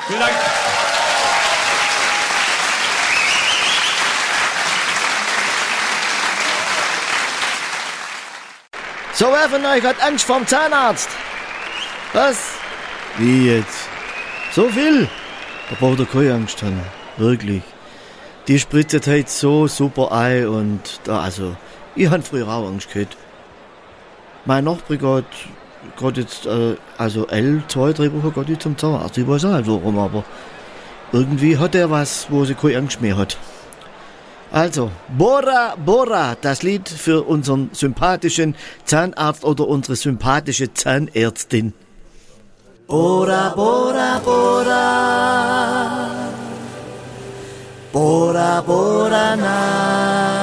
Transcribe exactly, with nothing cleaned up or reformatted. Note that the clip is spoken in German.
Vielen Dank. So, wer von euch hat Angst vorm Zahnarzt? Was? Wie jetzt? So viel? Da braucht ihr keine Angst haben. Wirklich. Die spritzt halt so super ein und da, also, ich hab früher auch Angst gehabt. Mein Nachbar geht, geht jetzt, äh, also L, zwei, drei Wochen geht die zum Zahnarzt. Ich weiß auch nicht warum, aber irgendwie hat er was, wo sie keine Angst mehr hat. Also, Bora Bora, das Lied für unseren sympathischen Zahnarzt oder unsere sympathische Zahnärztin. Bora Bora Bora, Bora Bora na.